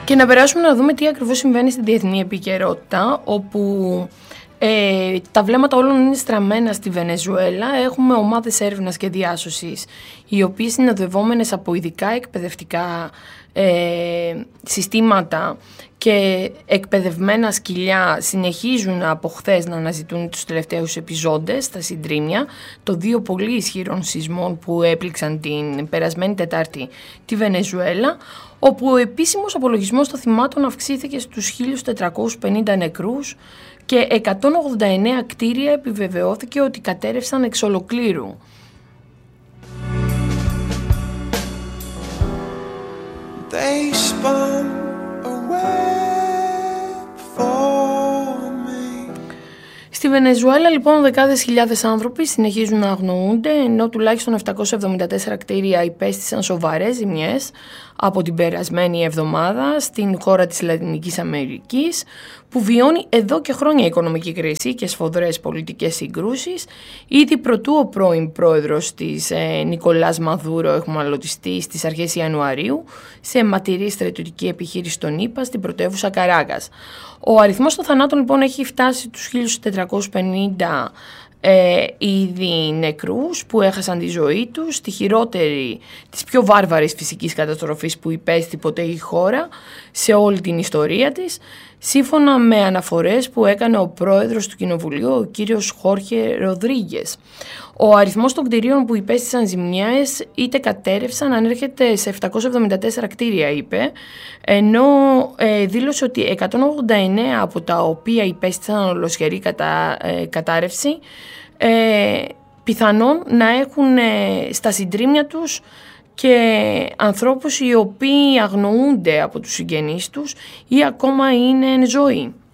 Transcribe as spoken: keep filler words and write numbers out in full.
Και να περάσουμε να δούμε τι ακριβώς συμβαίνει στην διεθνή επικαιρότητα, όπου ε, τα βλέμματα όλων είναι στραμμένα στη Βενεζουέλα. Έχουμε ομάδες έρευνας και διάσωσης, οι οποίες συνοδευόμενες από ειδικά εκπαιδευτικά ε, συστήματα και εκπαιδευμένα σκυλιά συνεχίζουν από χθες να αναζητούν τους τελευταίους επιζώντες στα συντρίμμια των δύο πολύ ισχυρών σεισμών που έπληξαν την περασμένη Τετάρτη τη Βενεζουέλα, όπου ο επίσημος απολογισμός των θυμάτων αυξήθηκε στους χίλιους τετρακόσιους πενήντα νεκρούς και εκατόν ογδόντα εννέα κτίρια επιβεβαιώθηκε ότι κατέρευσαν εξ ολοκλήρου. They spun a web for me. Στη Βενεζουέλα λοιπόν δεκάδες χιλιάδες άνθρωποι συνεχίζουν να αγνοούνται, ενώ τουλάχιστον επτακόσια εβδομήντα τέσσερα κτίρια υπέστησαν σοβαρές ζημιές από την περασμένη εβδομάδα στην χώρα της Λατινικής Αμερικής, που βιώνει εδώ και χρόνια οικονομική κρίση και σφοδρές πολιτικές συγκρούσεις. Ήδη προτού ο πρώην πρόεδρος της ε, Νικολάς Μαδούρο εχμαλωτιστεί στις αρχές Ιανουαρίου σε αιματηρή στρατιωτική επιχείρηση στον ΗΠΑ στην πρωτεύουσα Καράκας. Ο αριθμός των θανάτων λοιπόν έχει φτάσει τους χίλιους τετρακόσιους πενήντα ε, ήδη νεκρούς που έχασαν τη ζωή τους στη χειρότερη της πιο βάρβαρης φυσικής καταστροφής που υπέστη ποτέ η χώρα σε όλη την ιστορία της, σύμφωνα με αναφορές που έκανε ο πρόεδρος του Κοινοβουλίου, ο κύριος Χόρχε Ροδρίγκες. Ο αριθμός των κτηρίων που υπέστησαν ζημιές είτε κατέρευσαν ανέρχεται σε επτακόσια εβδομήντα τέσσερα κτίρια, είπε, ενώ ε, δήλωσε ότι εκατόν ογδόντα εννέα από τα οποία υπέστησαν ολοσχερή κατα, ε, κατάρρευση ε, πιθανόν να έχουν ε, στα συντρίμμια τους και ανθρώπους οι οποίοι αγνοούνται από τους συγγενείς τους ή ακόμα είναι εν ζωή.